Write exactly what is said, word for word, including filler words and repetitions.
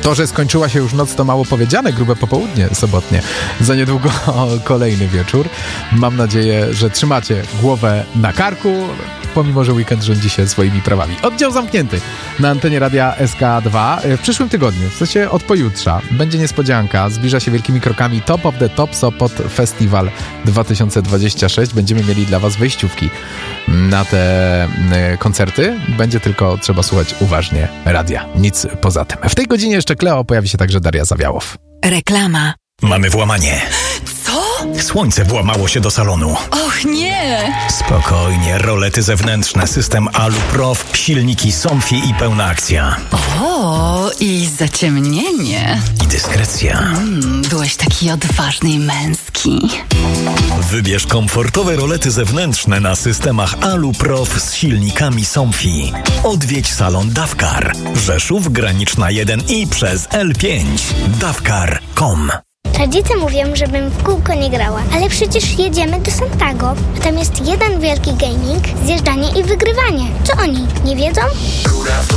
To, że skończyła się już noc, to mało powiedziane, grube popołudnie sobotnie. Za niedługo kolejny wieczór. Mam nadzieję, że trzymacie głowę na karku, pomimo że weekend rządzi się swoimi prawami. Oddział zamknięty na antenie radia S K dwa. W przyszłym tygodniu, w sensie od pojutrza, będzie niespodzianka. Zbliża się wielkimi krokami Top of the Top Sopot Festival dwa tysiące dwudziesty szósty. Będziemy mieli dla was wejściówki na te koncerty. Będzie tylko trzeba słuchać uważnie radia. Nic poza tym. W tej godzinie jeszcze Kleo, pojawi się także Daria Zawiałow. Reklama. Mamy włamanie. Co? Słońce włamało się do salonu. Och nie! Spokojnie, rolety zewnętrzne, system Aluprof, silniki Somfy i pełna akcja. O, i zaciemnienie. I dyskrecja. Mm, byłeś taki odważny i męski. Wybierz komfortowe rolety zewnętrzne na systemach Aluprof z silnikami Somfy. Odwiedź salon Dawkar. Rzeszów, Graniczna jeden i przez L pięć. dawkar kropka com. Rodzice mówią, żebym w kółko nie grała, ale przecież jedziemy do Santago, a tam jest jeden wielki gaming, zjeżdżanie i wygrywanie. Co oni, nie wiedzą?